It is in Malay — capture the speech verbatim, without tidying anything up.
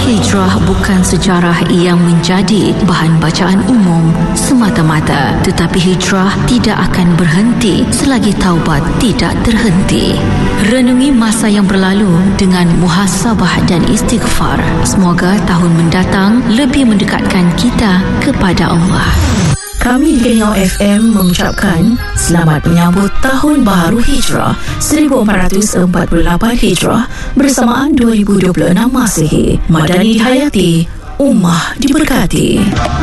Hijrah bukan sejarah yang menjadi bahan bacaan umum semata-mata, tetapi hijrah tidak akan berhenti selagi taubat tidak terhenti. Renungi masa yang berlalu dengan muhasabah dan istighfar. Semoga tahun mendatang lebih mendekatkan kita kepada Allah. Kami di Ngau F M mengucapkan selamat menyambut Tahun Baharu Hijrah seribu empat ratus empat puluh lapan Hijrah bersamaan dua ribu dua puluh enam Masihi. Madani dihayati, ummah diberkati.